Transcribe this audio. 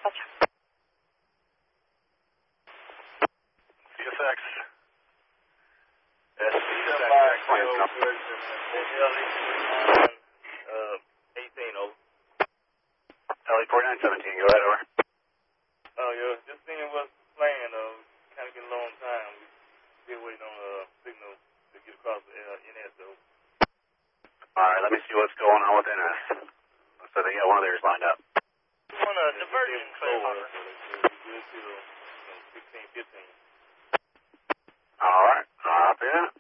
Dispatch. CSX. LE 4917, go ahead, over. Yeah, just seeing what's playing, kind of getting a long time. We're waiting on a signal to get across the NS, though. Alright, let me see what's going on with NS. So they got one of theirs lined up. On a diversion clear, Hopper. 16, 15. Alright, hop in.